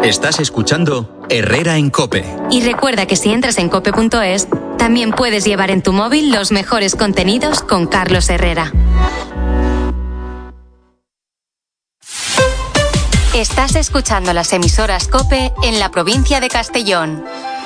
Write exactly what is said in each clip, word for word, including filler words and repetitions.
Estás escuchando Herrera en COPE. Y recuerda que si entras en cope punto es, también puedes llevar en tu móvil los mejores contenidos con Carlos Herrera. Estás escuchando las emisoras COPE en la provincia de Castellón.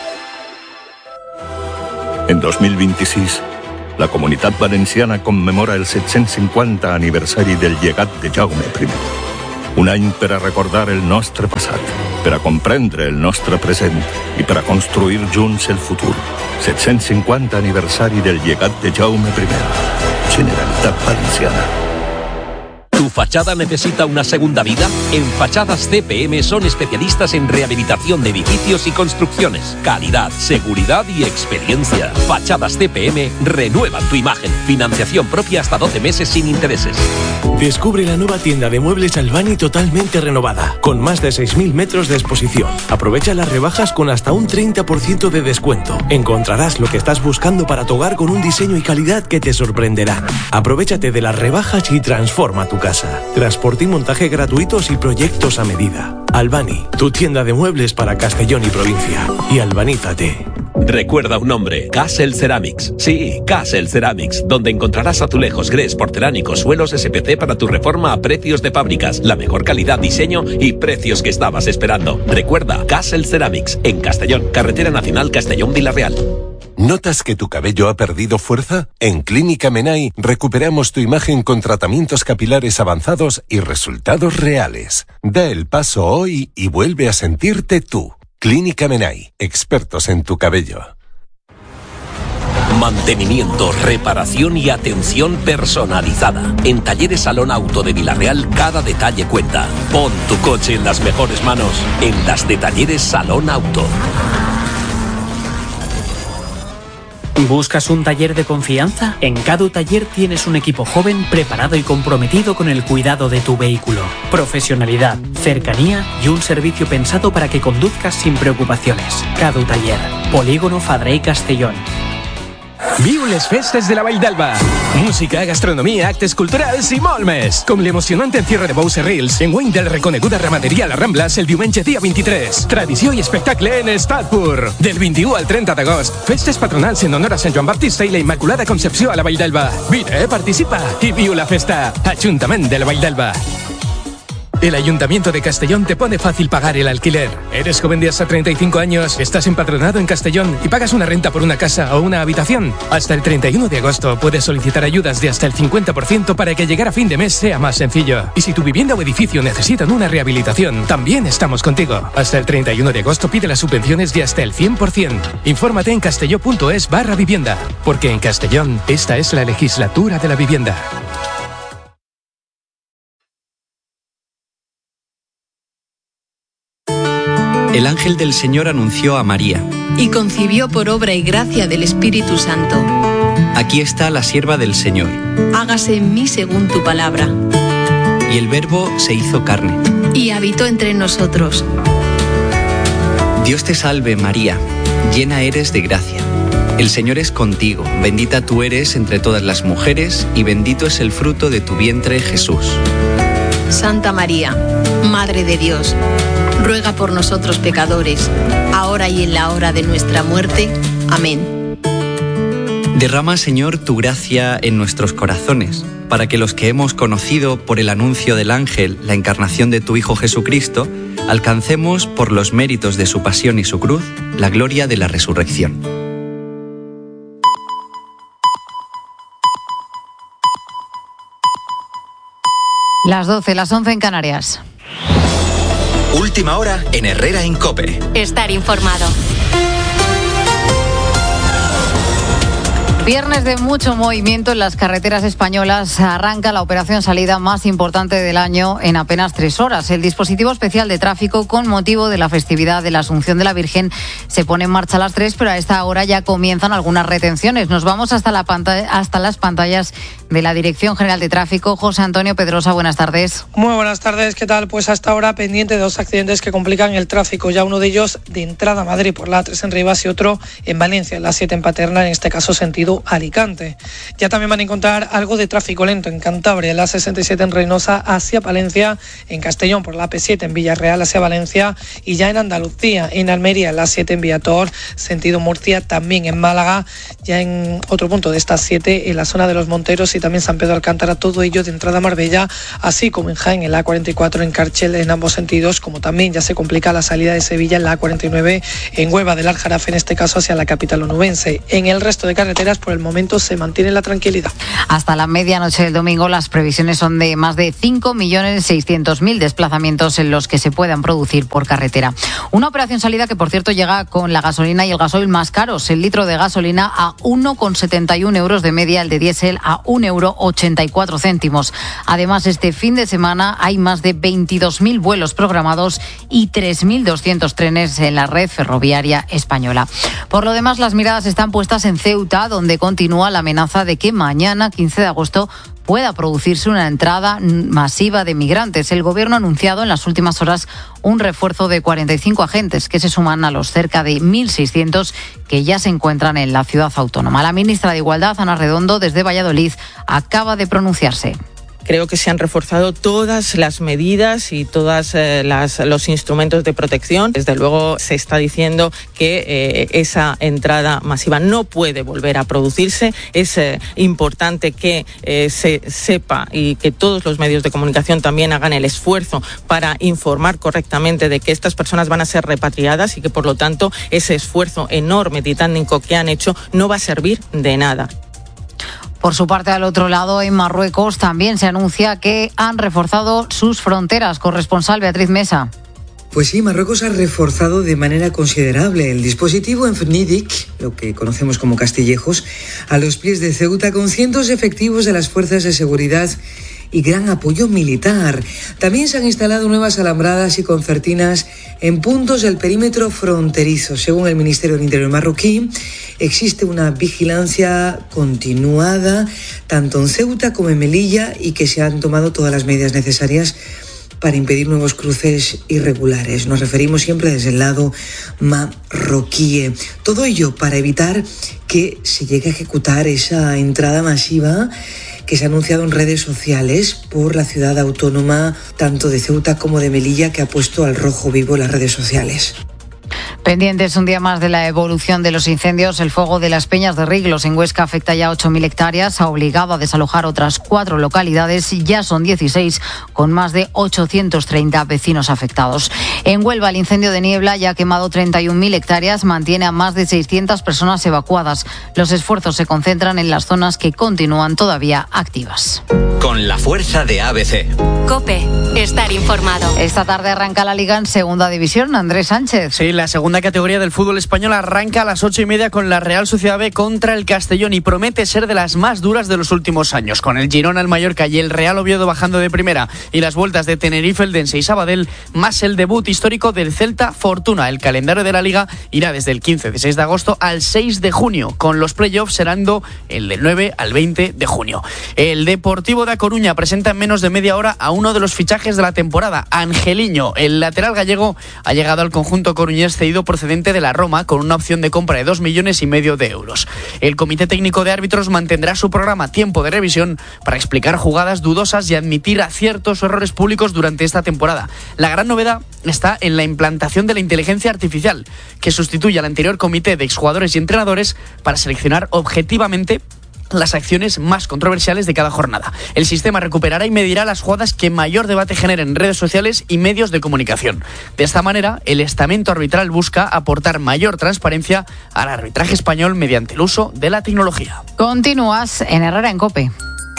En dos mil vint-i-sis, la Comunitat Valenciana commemora el set-cents cinquanta aniversari del llegat de Jaume primer. Un any per a recordar el nostre passat, per a comprendre el nostre present i per a construir junts el futur. set-cents cinquanta aniversari del llegat de Jaume primer. Generalitat Valenciana. ¿Tu fachada necesita una segunda vida? En Fachadas C P M son especialistas en rehabilitación de edificios y construcciones. Calidad, seguridad y experiencia. Fachadas C P M renuevan tu imagen. Financiación propia hasta doce meses sin intereses. Descubre la nueva tienda de muebles Albani totalmente renovada, con más de seis mil metros de exposición. Aprovecha las rebajas con hasta un treinta por ciento de descuento. Encontrarás lo que estás buscando para tu hogar con un diseño y calidad que te sorprenderán. Aprovechate de las rebajas y transforma tu casa. Transporte y montaje gratuitos y proyectos a medida. Albani, tu tienda de muebles para Castellón y provincia. Y albanízate. Recuerda un nombre, Castle Ceramics. Sí, Castle Ceramics, donde encontrarás azulejos, grés, porcelánicos, suelos S P C para tu reforma a precios de fábricas, la mejor calidad, diseño y precios que estabas esperando. Recuerda, Castle Ceramics, en Castellón, Carretera Nacional Castellón-Vilarreal. ¿Notas que tu cabello ha perdido fuerza? En Clínica Menai recuperamos tu imagen con tratamientos capilares avanzados y resultados reales. Da el paso hoy y vuelve a sentirte tú. Clínica Menai, expertos en tu cabello. Mantenimiento, reparación y atención personalizada. En Talleres Salón Auto de Vilarreal cada detalle cuenta. Pon tu coche en las mejores manos, en las de Talleres Salón Auto. ¿Buscas un taller de confianza? En Cadu Taller tienes un equipo joven, preparado y comprometido con el cuidado de tu vehículo. Profesionalidad, cercanía y un servicio pensado para que conduzcas sin preocupaciones. Cadu Taller, Polígono Fadra i Castellón. Viu les festes de la Vall d'Alba. Música, gastronomia, actes culturals i molt més. Com l'emocionant encierro de Bous Serrils en guany de la reconeguda ramaderia a la Ramblas el diumenge dia vint-i-tres. Tradició i espectacle en estat pur. Del vint-i-u al trenta d'agost, festes patronals en honor a Sant Joan Baptista i la Immaculada Concepció a la Vall d'Alba. Vine, participa i viu la festa. Ajuntament de la Vall d'Alba. El Ayuntamiento de Castellón te pone fácil pagar el alquiler. ¿Eres joven de hasta treinta y cinco años? ¿Estás empadronado en Castellón y pagas una renta por una casa o una habitación? Hasta el treinta y uno de agosto puedes solicitar ayudas de hasta el cincuenta por ciento para que llegar a fin de mes sea más sencillo. Y si tu vivienda o edificio necesitan una rehabilitación, también estamos contigo. Hasta el treinta y uno de agosto pide las subvenciones de hasta el cien por ciento. Infórmate en castelló.es barra vivienda. Porque en Castellón, esta es la legislatura de la vivienda. El ángel del Señor anunció a María. Y concibió por obra y gracia del Espíritu Santo. Aquí está la sierva del Señor. Hágase en mí según tu palabra. Y el Verbo se hizo carne. Y habitó entre nosotros. Dios te salve, María, llena eres de gracia. El Señor es contigo, bendita tú eres entre todas las mujeres, y bendito es el fruto de tu vientre, Jesús. Santa María, Madre de Dios, ruega por nosotros pecadores, ahora y en la hora de nuestra muerte. Amén. Derrama, Señor, tu gracia en nuestros corazones, para que los que hemos conocido por el anuncio del ángel la encarnación de tu Hijo Jesucristo, alcancemos, por los méritos de su pasión y su cruz, la gloria de la resurrección. Las doce, las once en Canarias. Última hora en Herrera en COPE. Estar informado. Viernes de mucho movimiento en las carreteras españolas. Arranca la operación salida más importante del año en apenas tres horas. El dispositivo especial de tráfico, con motivo de la festividad de la Asunción de la Virgen, se pone en marcha a las tres, pero a esta hora ya comienzan algunas retenciones. Nos vamos hasta, la pantalla, hasta las pantallas de la Dirección General de Tráfico. José Antonio Pedrosa, buenas tardes. Muy buenas tardes, ¿qué tal? Pues hasta ahora pendiente de dos accidentes que complican el tráfico. Ya uno de ellos de entrada a Madrid por la A tres en Rivas y otro en Valencia, en la siete en Paterna, en este caso sentido Alicante. Ya también van a encontrar algo de tráfico lento en Cantabria, en la sesenta y siete en Reynosa hacia Palencia, en Castellón por la A P siete en Villarreal hacia Valencia y ya en Andalucía, en Almería, en la siete en Viator, sentido Murcia, también en Málaga, ya en otro punto de estas siete, en la zona de Los Monteros y también San Pedro Alcántara, todo ello de entrada a Marbella, así como en Jaén, en la A cuarenta y cuatro en Carchel en ambos sentidos, como también ya se complica la salida de Sevilla en la A cuarenta y nueve en Huelva del Aljarafe, en este caso hacia la capital onubense. En el resto de carreteras, por el momento, se mantiene la tranquilidad. Hasta la medianoche del domingo, las previsiones son de más de cinco millones seiscientos mil desplazamientos en los que se puedan producir por carretera. Una operación salida que, por cierto, llega con la gasolina y el gasoil más caros. El litro de gasolina a uno coma setenta y uno euros de media, el de diésel a un euro ochenta y cuatro céntimos. Además, este fin de semana hay más de veintidós mil vuelos programados y tres mil doscientos trenes en la red ferroviaria española. Por lo demás, las miradas están puestas en Ceuta, donde continúa la amenaza de que mañana, quince de agosto, pueda producirse una entrada masiva de migrantes. El Gobierno ha anunciado en las últimas horas un refuerzo de cuarenta y cinco agentes que se suman a los cerca de mil seiscientos que ya se encuentran en la ciudad autónoma. La ministra de Igualdad, Ana Redondo, desde Valladolid, acaba de pronunciarse. Creo que se han reforzado todas las medidas y todos eh, los instrumentos de protección. Desde luego se está diciendo que eh, esa entrada masiva no puede volver a producirse. Es eh, importante que eh, se sepa y que todos los medios de comunicación también hagan el esfuerzo para informar correctamente de que estas personas van a ser repatriadas y que, por lo tanto, ese esfuerzo enorme, titánico que han hecho no va a servir de nada. Por su parte, al otro lado, en Marruecos, también se anuncia que han reforzado sus fronteras. Corresponsal Beatriz Mesa. Pues sí, Marruecos ha reforzado de manera considerable el dispositivo en Fnidic, lo que conocemos como Castillejos, a los pies de Ceuta, con cientos de efectivos de las fuerzas de seguridad y gran apoyo militar. También se han instalado nuevas alambradas y concertinas en puntos del perímetro fronterizo. Según el Ministerio del Interior marroquí, existe una vigilancia continuada tanto en Ceuta como en Melilla y que se han tomado todas las medidas necesarias para impedir nuevos cruces irregulares. Nos referimos siempre desde el lado marroquí. Todo ello para evitar que se llegue a ejecutar esa entrada masiva que se ha anunciado en redes sociales por la ciudad autónoma tanto de Ceuta como de Melilla, que ha puesto al rojo vivo las redes sociales. Pendientes un día más de la evolución de los incendios, el fuego de las Peñas de Riglos en Huesca afecta ya ocho mil hectáreas, ha obligado a desalojar otras cuatro localidades y ya son dieciséis, con más de ochocientos treinta vecinos afectados. En Huelva, el incendio de Niebla ya ha quemado treinta y un mil hectáreas, mantiene a más de seiscientas personas evacuadas. Los esfuerzos se concentran en las zonas que continúan todavía activas. Con la fuerza de A B C. COPE, estar informado. Esta tarde arranca la Liga en Segunda División. Andrés Sánchez. Sí, la segunda categoría del fútbol español arranca a las ocho y media con la Real Sociedad B contra el Castellón y promete ser de las más duras de los últimos años. Con el Girona, el Mallorca y el Real Oviedo bajando de primera y las vueltas de Tenerife, Eldense y Sabadell, más el debut histórico del Celta Fortuna. El calendario de la Liga irá desde el quince de seis de agosto al seis de junio, con los playoffs serando el del nueve al veinte de junio. El Deportivo de A Coruña presenta en menos de media hora a uno de los fichajes de la temporada, Angeliño. El lateral gallego ha llegado al conjunto coruñés cedido procedente de la Roma con una opción de compra de dos millones y medio de euros. El Comité Técnico de Árbitros mantendrá su programa Tiempo de Revisión para explicar jugadas dudosas y admitir aciertos o errores públicos durante esta temporada. La gran novedad está en la implantación de la inteligencia artificial, que sustituye al anterior comité de exjugadores y entrenadores para seleccionar objetivamente las acciones más controversiales de cada jornada. El sistema recuperará y medirá las jugadas que mayor debate generen en redes sociales y medios de comunicación. De esta manera, el estamento arbitral busca aportar mayor transparencia al arbitraje español mediante el uso de la tecnología. Continúas en Herrera en COPE.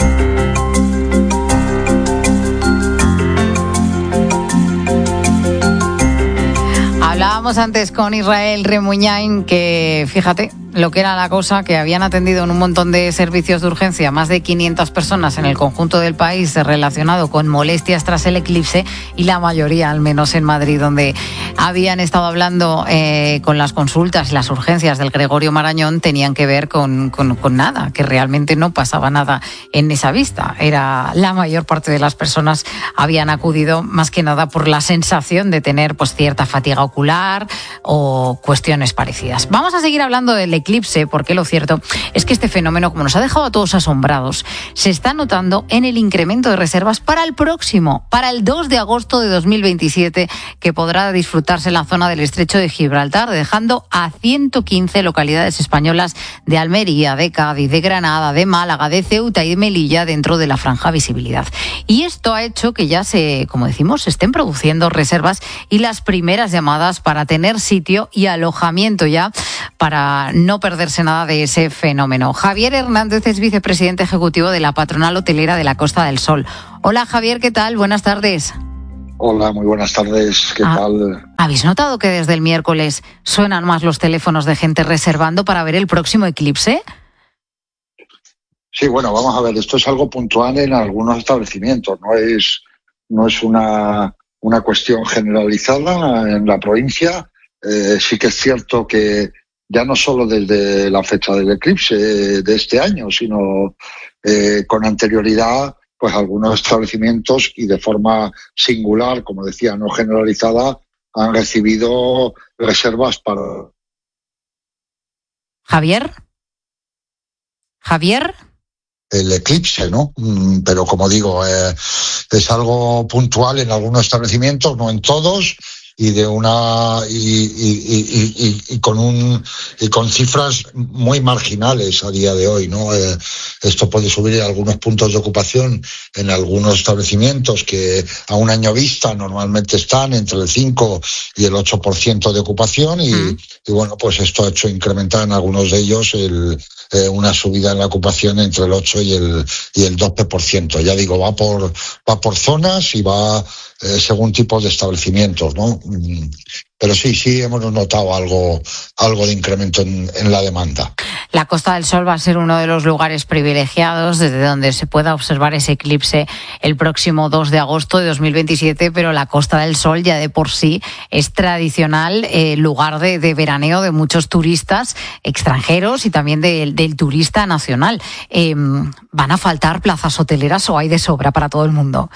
Hablábamos antes con Israel Remuñain que, fíjate, lo que era la cosa, que habían atendido en un montón de servicios de urgencia más de quinientas personas en el conjunto del país relacionado con molestias tras el eclipse y la mayoría, al menos en Madrid, donde habían estado hablando eh, con las consultas y las urgencias del Gregorio Marañón tenían que ver con, con, con nada, que realmente no pasaba nada en esa vista. Era la mayor parte de las personas habían acudido más que nada por la sensación de tener pues cierta fatiga ocular o cuestiones parecidas. Vamos a seguir hablando del eclipse porque lo cierto es que este fenómeno, como nos ha dejado a todos asombrados, se está notando en el incremento de reservas para el próximo, para el dos de agosto de dos mil veintisiete, que podrá disfrutarse en la zona del Estrecho de Gibraltar, dejando a ciento quince localidades españolas de Almería, de Cádiz, de Granada, de Málaga, de Ceuta y de Melilla dentro de la franja visibilidad. Y esto ha hecho que ya se, como decimos, se estén produciendo reservas y las primeras llamadas para tener sitio y alojamiento ya para no perderse nada de ese fenómeno. Javier Hernández es vicepresidente ejecutivo de la Patronal Hotelera de la Costa del Sol. Hola Javier, ¿qué tal? Buenas tardes. Hola, muy buenas tardes. ¿Qué ah, tal? ¿Habéis notado que desde el miércoles suenan más los teléfonos de gente reservando para ver el próximo eclipse? Sí, bueno, vamos a ver, esto es algo puntual en algunos establecimientos, no es, no es una, una cuestión generalizada en la provincia. Eh, sí que es cierto que ya no solo desde la fecha del eclipse de este año, sino eh, con anterioridad, pues algunos establecimientos y de forma singular, como decía, no generalizada, han recibido reservas para... Javier. Javier. El eclipse, ¿no? Pero como digo, eh, es algo puntual en algunos establecimientos, no en todos, y de una y, y, y, y, y con un y con cifras muy marginales a día de hoy, ¿no? Eh, esto puede subir algunos puntos de ocupación en algunos establecimientos que a un año vista normalmente están entre el cinco y el ocho por ciento de ocupación y, mm. y bueno, pues esto ha hecho incrementar en algunos de ellos el eh, una subida en la ocupación entre el ocho y el y el doce por ciento. Ya digo, va por va por zonas y va eh, según tipos de establecimientos, ¿no? Pero sí, sí hemos notado algo, algo de incremento en, en la demanda. La Costa del Sol va a ser uno de los lugares privilegiados desde donde se pueda observar ese eclipse el próximo dos de agosto de dos mil veintisiete, pero la Costa del Sol ya de por sí es tradicional eh, lugar de, de veraneo de muchos turistas extranjeros y también de, del turista nacional. Eh, ¿Van a faltar plazas hoteleras o hay de sobra para todo el mundo?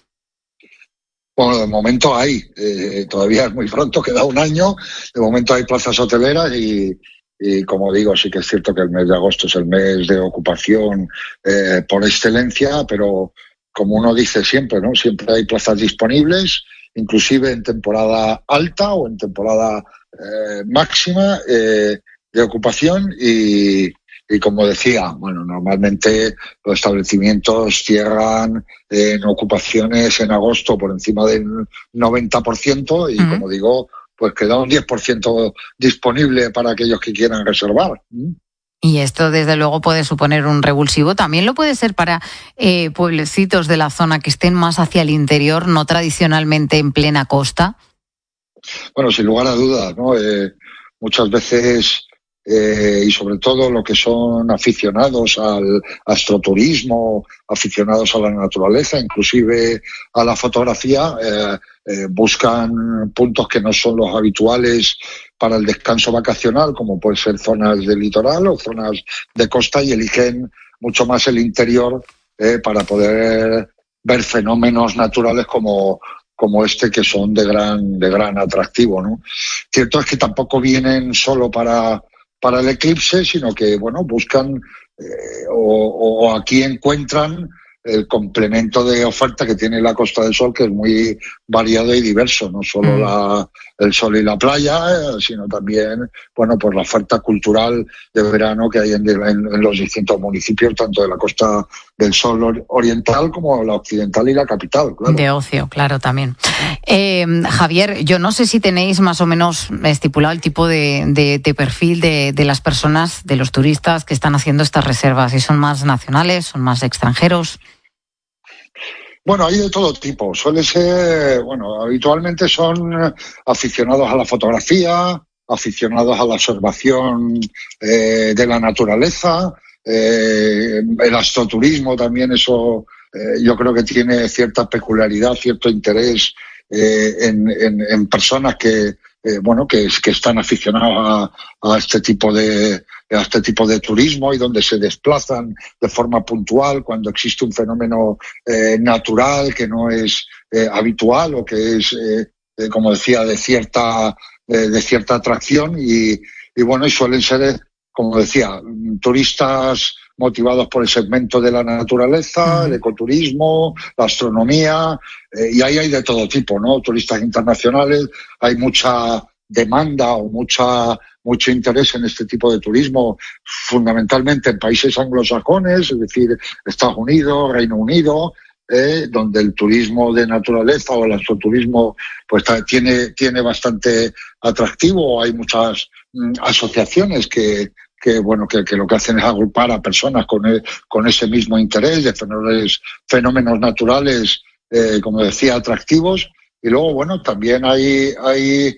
Bueno, de momento hay, eh, todavía es muy pronto, queda un año, de momento hay plazas hoteleras y, y como digo, sí que es cierto que el mes de agosto es el mes de ocupación eh, por excelencia, pero como uno dice siempre, ¿no? Siempre hay plazas disponibles, inclusive en temporada alta o en temporada eh, máxima eh, de ocupación y... Y como decía, bueno, normalmente los establecimientos cierran en ocupaciones en agosto por encima del noventa por ciento y, uh-huh. como digo, pues queda un diez por ciento disponible para aquellos que quieran reservar. Y esto, desde luego, puede suponer un revulsivo. También lo puede ser para eh, pueblecitos de la zona que estén más hacia el interior, no tradicionalmente en plena costa. Bueno, sin lugar a dudas, ¿no? Eh, muchas veces... Eh, y sobre todo lo que son aficionados al astroturismo, aficionados a la naturaleza, inclusive a la fotografía, eh, eh, buscan puntos que no son los habituales para el descanso vacacional, como pueden ser zonas de litoral o zonas de costa, y eligen mucho más el interior eh, para poder ver fenómenos naturales como como este, que son de gran de gran atractivo, ¿no? Cierto es que tampoco vienen solo para para el eclipse, sino que, bueno, buscan eh, o, o aquí encuentran el complemento de oferta que tiene la Costa del Sol, que es muy variado y diverso, no solo mm. la, el sol y la playa, eh, sino también, bueno, pues la oferta cultural de verano que hay en, en, en los distintos municipios, tanto de la Costa del Sol oriental como la occidental y la capital, claro. De ocio, claro, también. Eh, Javier, yo no sé si tenéis más o menos estipulado el tipo de, de, de perfil de, de las personas, de los turistas que están haciendo estas reservas, si son más nacionales, son más extranjeros. Bueno, hay de todo tipo. Suele ser, bueno, habitualmente son aficionados a la fotografía, aficionados a la observación eh, de la naturaleza, eh, el astroturismo también, eso eh, yo creo que tiene cierta peculiaridad, cierto interés eh, en, en, en personas que, eh, bueno, que, que están aficionados a, a este tipo de a este tipo de turismo y donde se desplazan de forma puntual cuando existe un fenómeno eh, natural que no es eh, habitual o que es, eh, eh, como decía, de cierta eh, de cierta atracción y, y bueno, y suelen ser, como decía, turistas motivados por el segmento de la naturaleza, el ecoturismo, la astronomía, eh, y ahí hay de todo tipo, ¿no? Turistas internacionales, hay mucha demanda o mucha mucho interés en este tipo de turismo, fundamentalmente en países anglosajones, es decir, Estados Unidos, Reino Unido, eh, donde el turismo de naturaleza o el astroturismo pues tiene, tiene bastante atractivo. Hay muchas mm, asociaciones que que bueno que, que lo que hacen es agrupar a personas con, el, con ese mismo interés de fenómenos, fenómenos naturales, eh, como decía, atractivos. Y luego, bueno, también hay, hay